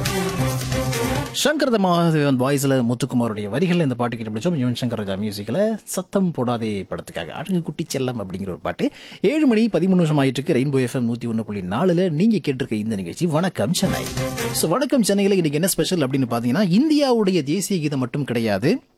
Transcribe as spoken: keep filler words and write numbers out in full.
சங்கர் மகாதேவன் வாய்ஸ்ல முத்துக்குமாருடைய வரிகள் இந்த பாட்டு கேட்டு பிடிச்சோம். யுவன் சங்கர் ராஜா மியூசிக்கில் சத்தம் போடாதே படத்துக்காக அழகு குட்டி செல்லம் அப்படிங்கிற ஒரு பாட்டு. ஏழு மணி பதிமூணு நிமிஷம் ஆயிட்டு இருக்கு. ரெயின்போ எஃப்எம் நூற்றி ஒன்று புள்ளி நாலுல நீங்க கேட்டிருக்க இந்த நிகழ்ச்சி வணக்கம் சென்னை. ஸோ வணக்கம் சென்னையில் இன்னைக்கு என்ன ஸ்பெஷல் அப்படின்னு பார்த்தீங்கன்னா, இந்தியாவுடைய தேசிய கீதம் மட்டும் கிடையாது,